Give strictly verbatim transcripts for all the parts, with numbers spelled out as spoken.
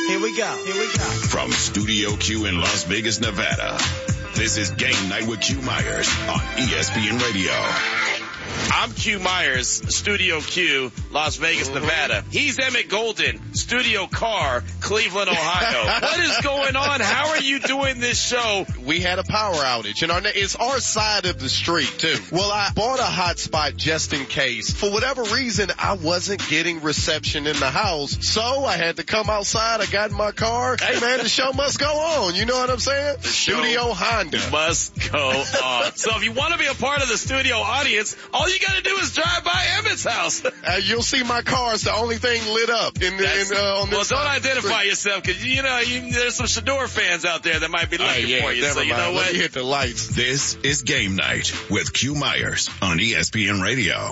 Here we go. Here we go. From Studio Q in Las Vegas, Nevada, this is Game Night with Q Myers on E S P N Radio. I'm Q Myers, Studio Q, Las Vegas, Nevada. He's Emmett Golden, Studio Car, Cleveland, Ohio. What is going on? How are you doing this show? We had a power outage, and our, it's our side of the street, too. Well, I bought a hotspot just in case. For whatever reason, I wasn't getting reception in the house, so I had to come outside. I got in my car. Hey, man, the show must go on. You know what I'm saying? The Studio Honda. Must go on. So if you want to be a part of the studio audience, all you got to do is drive by Emmett's house. Uh, you'll see my car is the only thing lit up in the, in, uh, on well, this don't side. identify yourself, because, you know, you, there's some Shador fans out there that might be looking uh, yeah, for you. Never So, you mind. know what? Let me hit the lights. This is Game Night with Q Myers on E S P N Radio.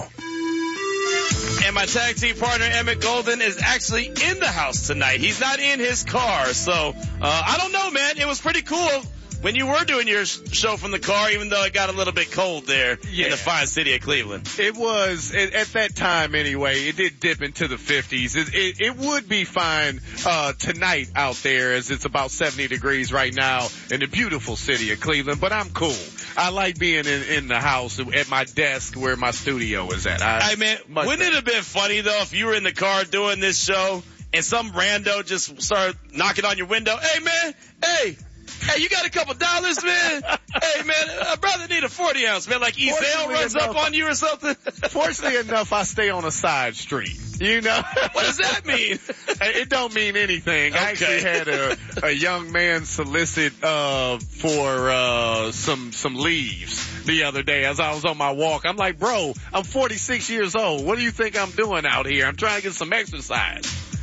And my tag team partner, Emmett Golden, is actually in the house tonight. He's not in his car. So, uh, I don't know, man. It was pretty cool when you were doing your show from the car, even though it got a little bit cold there yeah. in the fine city of Cleveland. It was, it, at that time anyway, it did dip into the fifties. It, it, it would be fine uh tonight out there, as it's about seventy degrees right now in the beautiful city of Cleveland, but I'm cool. I like being in, in the house at my desk where my studio is at. I, hey, man, wouldn't better. it have been funny, though, if you were in the car doing this show and some rando just started knocking on your window? Hey, man, hey. Hey, you got a couple dollars, man? Hey, man, a brother need a forty ounce, man. Like Ezell runs enough, up on you or something? Fortunately enough, I stay on a side street. You know? What does that mean? It don't mean anything. Okay. I actually had a, a young man solicit, uh, for, uh, some, some leaves the other day as I was on my walk. I'm like, bro, I'm forty-six years old. What do you think I'm doing out here? I'm trying to get some exercise.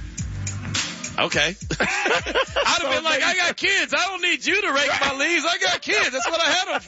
Okay. I'd have so been like, I got kids. I don't need you to rake right. my leaves. I got kids. That's what I had them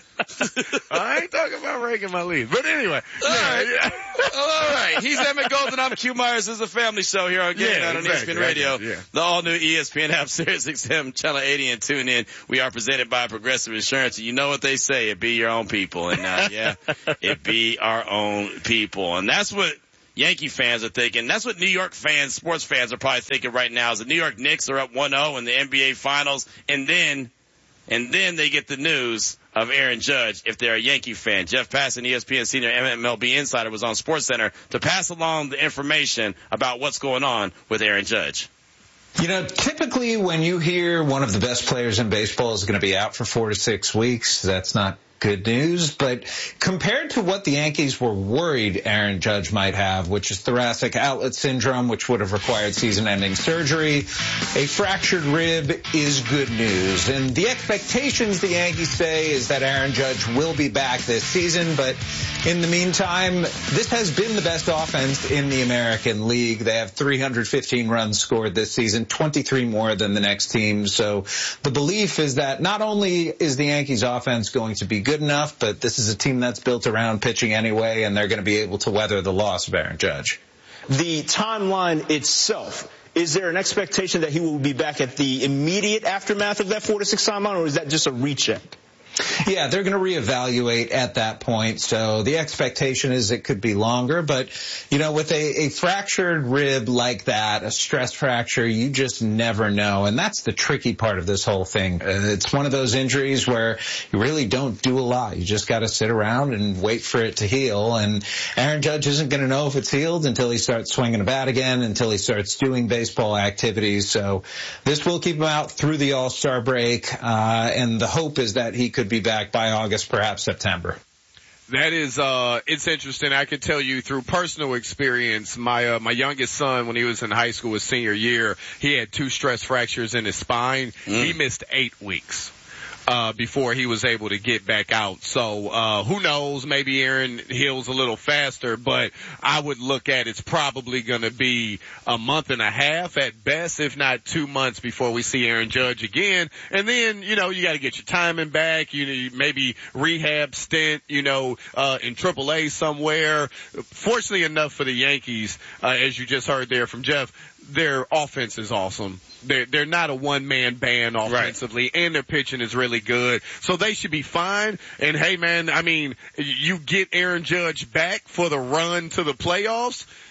for. I ain't talking about raking my leaves. But anyway. All yeah, right. Yeah. All right. He's Emmett Golden. I'm Q Myers. This is a family show here on Game Night on E S P N Radio. Yeah. The all-new E S P N app, Sirius X M, Channel eighty, and tune in. We are presented by Progressive Insurance. You know what they say. It be your own people. And, uh, yeah, it be our own people. And that's what Yankee fans are thinking. That's what New York fans, sports fans are probably thinking right now, is the New York Knicks are up one oh in the N B A Finals, and then, and then they get the news of Aaron Judge if they're a Yankee fan. Jeff Passan, E S P N senior M L B insider, was on SportsCenter to pass along the information about what's going on with Aaron Judge. You know, typically when you hear one of the best players in baseball is going to be out for four to six weeks, that's not good news, but compared to what the Yankees were worried Aaron Judge might have, which is thoracic outlet syndrome, which would have required season-ending surgery, a fractured rib is good news. And the expectations, the Yankees say, is that Aaron Judge will be back this season, but in the meantime, this has been the best offense in the American League. They have three hundred fifteen runs scored this season, twenty-three more than the next team. So the belief is that not only is the Yankees offense going to be good good enough, but this is a team that's built around pitching anyway, and they're going to be able to weather the loss of Aaron Judge. The timeline itself, is there an expectation that he will be back at the immediate aftermath of that four to six timeline, or is that just a recheck? Yeah, they're going to reevaluate at that point. So the expectation is it could be longer. But, you know, with a, a fractured rib like that, a stress fracture, you just never know. And that's the tricky part of this whole thing. It's one of those injuries where you really don't do a lot. You just got to sit around and wait for it to heal. And Aaron Judge isn't going to know if it's healed until he starts swinging a bat again, until he starts doing baseball activities. So this will keep him out through the All-Star break. Uh, and the hope is that he could be back by August, perhaps September. That is, uh, it's interesting. I can tell you through personal experience, my, uh, my youngest son, when he was in high school, his senior year, he had two stress fractures in his spine. Mm. He missed eight weeks. Uh, before he was able to get back out. So, uh, who knows, maybe Aaron heals a little faster, but I would look at it's probably going to be a month and a half at best, if not two months before we see Aaron Judge again. And then, you know, you got to get your timing back, you know, maybe rehab stint, you know, uh, in triple A somewhere. Fortunately enough for the Yankees, uh, as you just heard there from Jeff, their offense is awesome. They're, they're not a one-man band offensively, right, and their pitching is really good. So they should be fine. And, hey, man, I mean, you get Aaron Judge back for the run to the playoffs,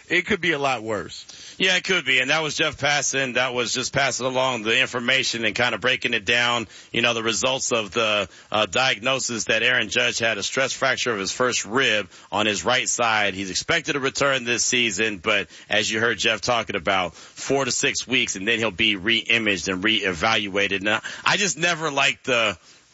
it could be a lot worse. Yeah, it could be. And that was Jeff Passan. That was just passing along the information and kind of breaking it down. You know, the results of the uh, diagnosis that Aaron Judge had a stress fracture of his first rib on his right side. He's expected to return this season, but as you heard Jeff talking about, four to six weeks, and then he'll be re-imaged and re-evaluated. Now, I just never liked the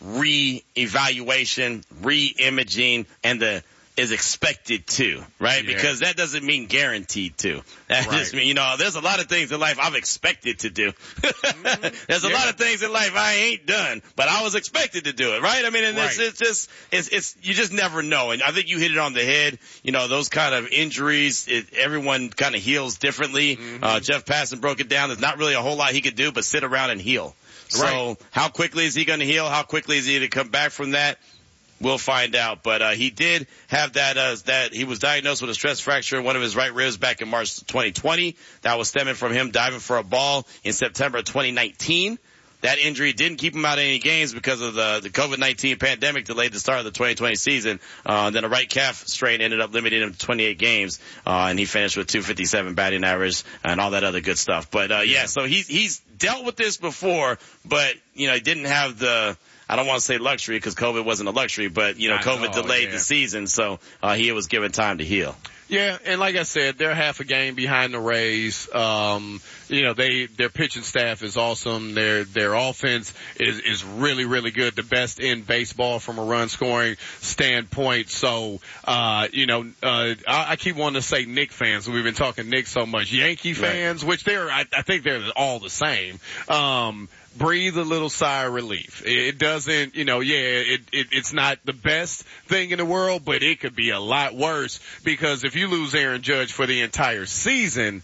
re-evaluation, re-imaging, and the is expected to, right? Yeah. Because that doesn't mean guaranteed to. That right. just means, you know, there's a lot of things in life I'm expected to do. mm-hmm. There's a yeah. lot of things in life I ain't done, but I was expected to do it, right? I mean, and right. it's, it's just, it's, it's, you just never know. And I think you hit it on the head. You know, those kind of injuries, it, everyone kind of heals differently. Mm-hmm. Uh, Jeff Passan broke it down. There's not really a whole lot he could do but sit around and heal. So right. how quickly is he going to heal? How quickly is he to come back from that? We'll find out. But uh, he did have that, uh, that he was diagnosed with a stress fracture in one of his right ribs back in March twenty twenty. That was stemming from him diving for a ball in September twenty nineteen. That injury didn't keep him out of any games because of the, the COVID nineteen pandemic delayed the start of the twenty twenty season. Uh, then a right calf strain ended up limiting him to twenty-eight games, uh, and he finished with two fifty-seven batting average and all that other good stuff. But, uh, yeah, so he's, he's dealt with this before, but, you know, he didn't have the, I don't want to say luxury because COVID wasn't a luxury, but, you know, I COVID know, delayed yeah. the season, so uh, he was given time to heal. Yeah, and like I said, they're half a game behind the Rays. Um, you know, they, their pitching staff is awesome. Their, their offense is, is really, really good. The best in baseball from a run scoring standpoint. So, uh, you know, uh, I, I keep wanting to say Knicks fans. We've been talking Knicks so much. Yankee fans, right. which they're, I, I think they're all the same. Um, breathe a little sigh of relief. It doesn't, you know, yeah, it, it, it's not the best thing in the world, but it could be a lot worse because if you lose Aaron Judge for the entire season,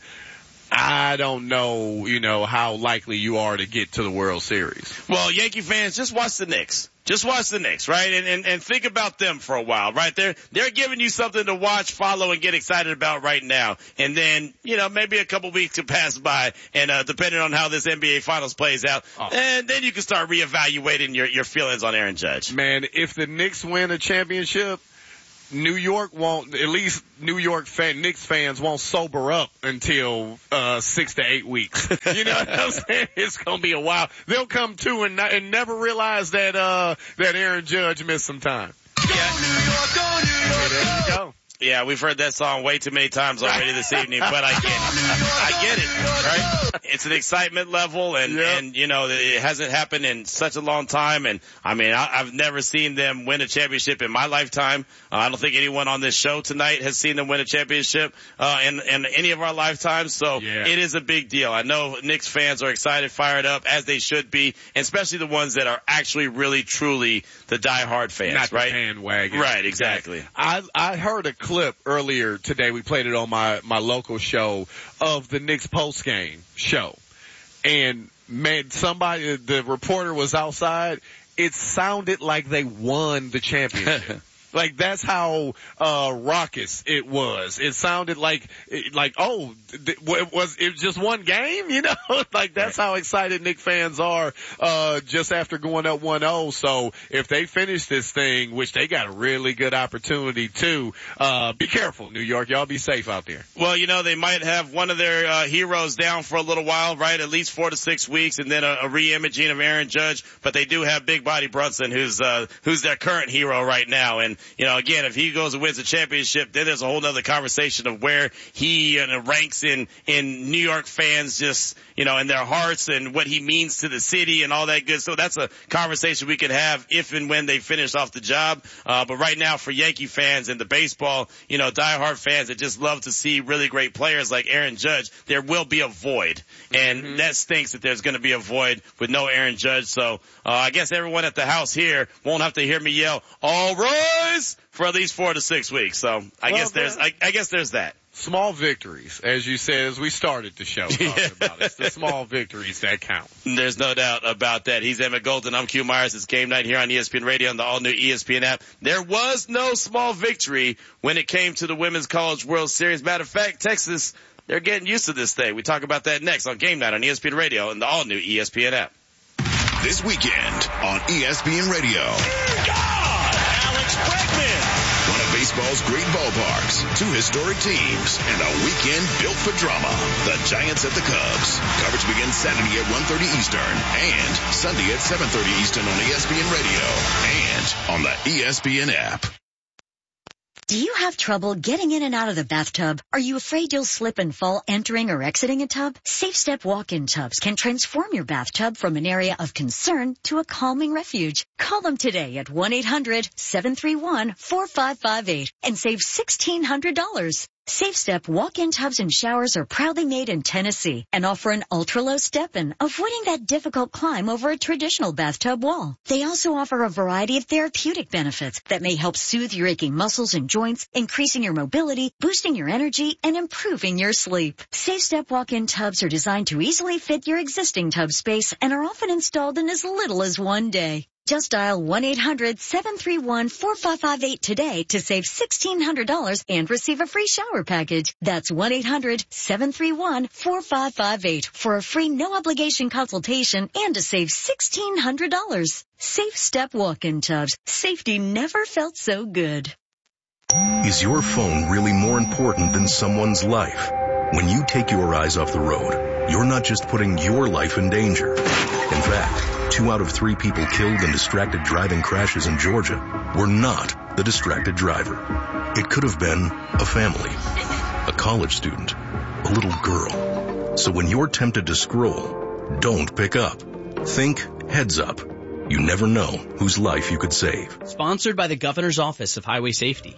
I don't know, you know, how likely you are to get to the World Series. Well, Yankee fans, just watch the Knicks. Just watch the Knicks, right? And, and, and think about them for a while, right? They're, they're giving you something to watch, follow, and get excited about right now. And then, you know, maybe a couple weeks could pass by and, uh, depending on how this N B A Finals plays out, oh. and then you can start reevaluating your, your feelings on Aaron Judge. Man, if the Knicks win a championship, New York won't, at least New York fan, Knicks fans won't sober up until, uh, six to eight weeks. You know what I'm saying? It's gonna be a while. They'll come to and, and never realize that, uh, that Aaron Judge missed some time. Go New York, go New York, there you go. Yeah, we've heard that song way too many times already this evening, but I get it. I get it, right? It's an excitement level, and, yep. and you know, it hasn't happened in such a long time, and I mean, I, I've never seen them win a championship in my lifetime. Uh, I don't think anyone on this show tonight has seen them win a championship uh, in, in any of our lifetimes, so yeah. it is a big deal. I know Knicks fans are excited, fired up, as they should be, and especially the ones that are actually really, truly the diehard fans, Not right? The bandwagon. Right, exactly. I, I heard a clip earlier today. We played it on my, my local show of the Knicks post game show. And man, somebody, the reporter was outside. It sounded like they won the championship. Like that's how uh raucous it was. It sounded like like oh it was it was just one game, you know? Like that's right. How excited Knicks fans are uh just after going up one oh. So if they finish this thing, which they got a really good opportunity to, uh be careful, New York. Y'all be safe out there. Well, you know, they might have one of their uh heroes down for a little while, right? At least four to six weeks and then a, a re-imaging of Aaron Judge, but they do have Big Body Brunson who's uh who's their current hero right now. And you know, again, if he goes and wins a championship, then there's a whole other conversation of where he uh, ranks in, in New York fans just, you know, in their hearts and what he means to the city and all that good stuff. So that's a conversation we could have if and when they finish off the job. Uh, but right now for Yankee fans and the baseball, you know, diehard fans that just love to see really great players like Aaron Judge, there will be a void. And mm-hmm. that stinks that there's going to be a void with no Aaron Judge. So, uh, I guess everyone at the house here won't have to hear me yell, all rise! For at least four to six weeks. So I well, guess there's, I, I guess there's that. Small victories, as you said, as we started the show talking yeah. about it. It's the small victories that count. There's no doubt about that. He's Emmett Golden. I'm Q Myers. It's game night here on E S P N Radio and the all-new E S P N app. There was no small victory when it came to the Women's College World Series. Matter of fact, Texas, they're getting used to this thing. We talk about that next on game night on E S P N Radio and the all-new E S P N app. This weekend on E S P N Radio. God! Alex Bregman One of baseball's great ballparks, two historic teams, and a weekend built for drama. The Giants at the Cubs. Coverage begins Saturday at one thirty Eastern and Sunday at seven thirty Eastern on E S P N Radio and on the E S P N app. Do you have trouble getting in and out of the bathtub? Are you afraid you'll slip and fall entering or exiting a tub? Safe Step walk-in tubs can transform your bathtub from an area of concern to a calming refuge. Call them today at one eight hundred seven three one four five five eight and save sixteen hundred dollars. Safe Step walk-in tubs and showers are proudly made in Tennessee and offer an ultra-low step-in, avoiding that difficult climb over a traditional bathtub wall. They also offer a variety of therapeutic benefits that may help soothe your aching muscles and joints, increasing your mobility, boosting your energy, and improving your sleep. Safe Step walk-in tubs are designed to easily fit your existing tub space and are often installed in as little as one day. Just dial one eight hundred seven three one four five five eight today to save sixteen hundred dollars and receive a free shower package. That's one eight hundred seven three one four five five eight for a free no-obligation consultation and to save sixteen hundred dollars. Safe Step walk-in tubs. Safety never felt so good. Is your phone really more important than someone's life? When you take your eyes off the road, you're not just putting your life in danger. In fact, two out of three people killed in distracted driving crashes in Georgia were not the distracted driver. It could have been a family, a college student, a little girl. So when you're tempted to scroll, don't pick up. Think heads up. You never know whose life you could save. Sponsored by the Governor's Office of Highway Safety.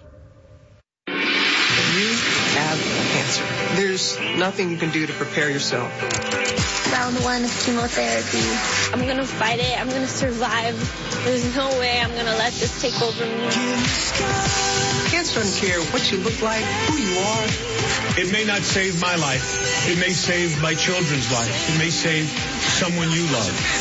You have cancer. There's nothing you can do to prepare yourself. Round one of chemotherapy. I'm going to fight it. I'm going to survive. There's no way I'm going to let this take over me. Cancer doesn't care what you look like, who you are. It may not save my life. It may save my children's life. It may save someone you love.